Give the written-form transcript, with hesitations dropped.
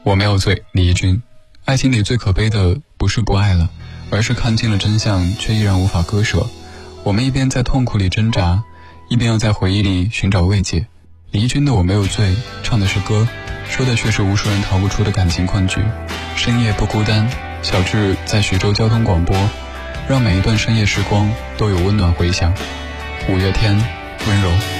我没有罪，李翊君。爱情里最可悲的不是不爱了，而是看清了真相却依然无法割舍。我们一边在痛苦里挣扎，一边又在回忆里寻找慰藉。李翊君的我没有罪唱的是歌，说的却是无数人逃不出的感情困局。深夜不孤单，小智在徐州交通广播，让每一段深夜时光都有温暖回响。五月天，温柔。